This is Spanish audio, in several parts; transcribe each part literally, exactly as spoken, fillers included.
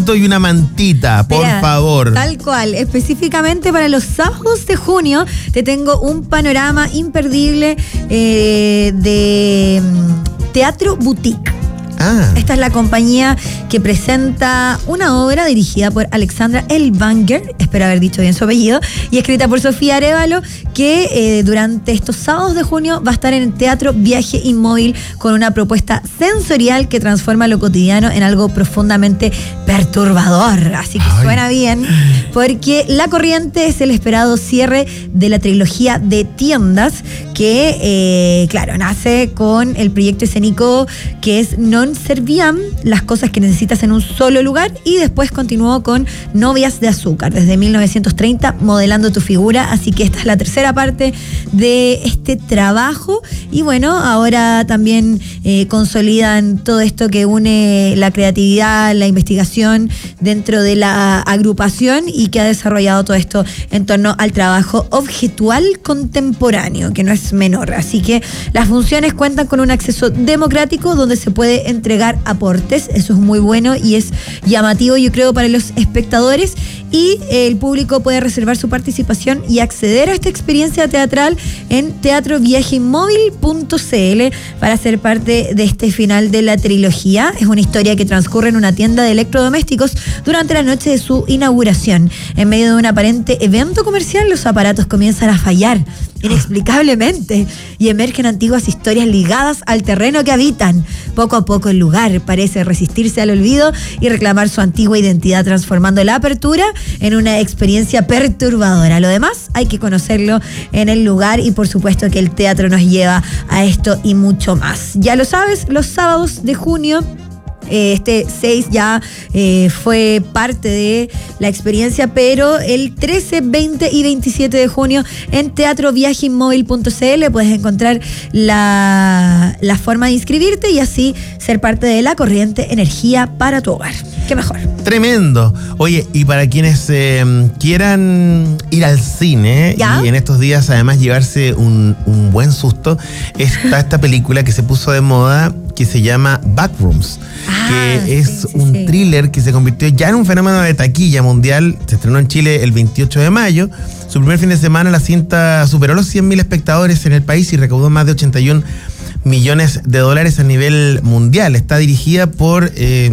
vinito y una mantita, por Mira, favor. Tal cual. Específicamente para los sábados de junio te tengo un panorama imperdible eh, de mm, Teatro Boutique. Ah. Esta es la compañía que presenta una obra dirigida por Alexandra Elvanger, espero haber dicho bien su apellido, y escrita por Sofía Arévalo, que eh, durante estos sábados de junio va a estar en el Teatro Viaje Inmóvil con una propuesta sensorial que transforma lo cotidiano en algo profundamente perturbador. Así que Ay. Suena bien, porque La Corriente es el esperado cierre de la trilogía de tiendas que, eh, claro, nace con el proyecto escénico que es Non Serviam, las cosas que necesitas en un solo lugar, y después continuó con Novias de Azúcar, desde mil novecientos treinta, modelando tu figura, así que esta es la tercera parte de este trabajo, y bueno, ahora también eh, consolidan todo esto que une la creatividad, la investigación dentro de la agrupación y que ha desarrollado todo esto en torno al trabajo objetual contemporáneo, que no es menor, así que las funciones cuentan con un acceso democrático donde se puede entregar aportes, eso es muy bueno y es llamativo, yo creo, para los espectadores, y el público puede reservar su participación y acceder a esta experiencia teatral en teatro viaje inmóvil punto c l para ser parte de este final de la trilogía. Es una historia que transcurre en una tienda de electrodomésticos durante la noche de su inauguración. En medio de un aparente evento comercial, los aparatos comienzan a fallar inexplicablemente y emergen antiguas historias ligadas al terreno que habitan. Poco a poco el lugar parece resistirse al olvido y reclamar su antigua identidad, transformando la apertura en una experiencia perturbadora. Lo demás hay que conocerlo en el lugar, y por supuesto que el teatro nos lleva a esto y mucho más. Ya lo sabes, los sábados de junio, este seis ya eh, fue parte de la experiencia, pero el trece, veinte y veintisiete de junio en teatro viaje inmóvil punto c l puedes encontrar la, la forma de inscribirte y así ser parte de La Corriente, energía para tu hogar. Qué mejor. Tremendo. Oye, y para quienes eh, quieran ir al cine, ¿Ya? Y en estos días además llevarse un, un buen susto, está esta película que se puso de moda que se llama Backrooms, Ah, que sí, es sí, un sí. thriller que se convirtió ya en un fenómeno de taquilla mundial. Se estrenó en Chile el veintiocho de mayo. Su primer fin de semana la cinta superó los cien mil espectadores en el país y recaudó más de ochenta y un millones de dólares a nivel mundial. Está dirigida por eh,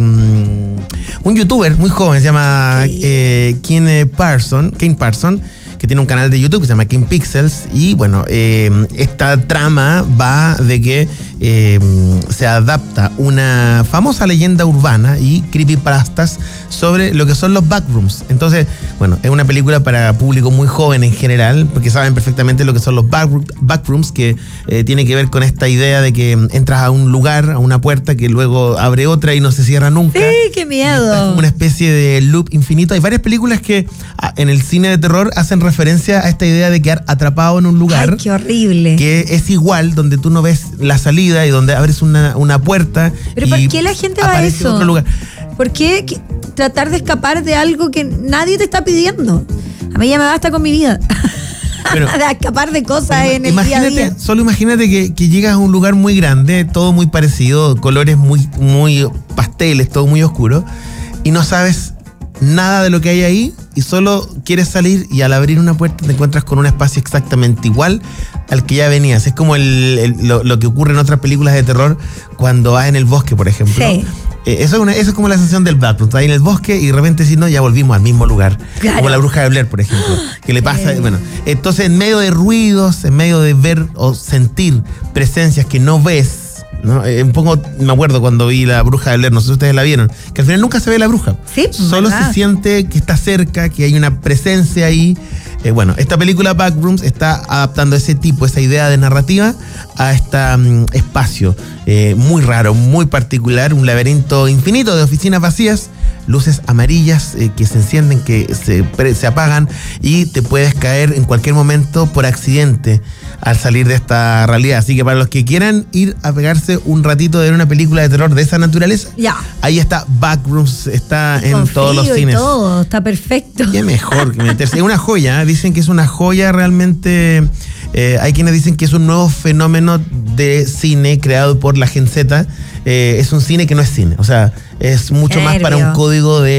un youtuber muy joven, se llama Sí. eh, Kane Parson, Kane Parson, que tiene un canal de YouTube que se llama Kane Pixels, y bueno, eh, esta trama va de que eh, se adapta una famosa leyenda urbana y creepypastas sobre lo que son los backrooms. Entonces, bueno, es una película para público muy joven en general, porque saben perfectamente lo que son los back, backrooms, que eh, tiene que ver con esta idea de que entras a un lugar, a una puerta que luego abre otra y no se cierra nunca. Sí, qué Es miedo. como una especie de loop infinito. Hay varias películas que ah, en el cine de terror hacen referencia a esta idea de quedar atrapado en un lugar. Ay, qué horrible. Que es igual, donde tú no ves la salida y donde abres una, una puerta. Pero y ¿por qué la gente va a aparece eso? otro lugar. ¿Por qué que- tratar de escapar de algo que nadie te está pidiendo? A mí ya me basta con mi vida. Pero- de escapar de cosas Pero en el día a imagínate, día. solo imagínate que, que llegas a un lugar muy grande, todo muy parecido, colores muy, muy pasteles, todo muy oscuro, y no sabes nada de lo que hay ahí, y solo quieres salir, y al abrir una puerta te encuentras con un espacio exactamente igual al que ya venías. Es como el, el- lo, lo que ocurre en otras películas de terror cuando vas en el bosque, por ejemplo. Sí. Eh, eso, es una, eso es como la sensación del backroom. Estás ahí en el bosque y de repente, si no, ya volvimos al mismo lugar. Claro. Como la bruja de Blair, por ejemplo. Que le pasa, Sí. bueno, entonces en medio de ruidos, en medio de ver o sentir presencias que no ves, ¿no? Eh, un poco me acuerdo cuando vi La Bruja de Blair, no sé si ustedes la vieron, que al final nunca se ve la bruja. Sí, Solo ¿verdad? se siente que está cerca, que hay una presencia ahí. Eh, bueno, esta película Backrooms está adaptando ese tipo, esa idea de narrativa a este um, espacio eh, muy raro, muy particular, un laberinto infinito de oficinas vacías, luces amarillas eh, que se encienden, que se, pre- se apagan, y te puedes caer en cualquier momento por accidente al salir de esta realidad. Así que para los que quieran ir a pegarse un ratito de ver una película de terror de esa naturaleza, Ya. ahí está Backrooms, está en Con todos los frío y cines. todo, está perfecto. Qué mejor que meterse. Es una joya, ¿eh? Dicen que es una joya realmente. Eh, hay quienes dicen que es un nuevo fenómeno de cine creado por la Gen Z. Eh, es un cine que no es cine, o sea, es mucho Qué más para nervio. un código de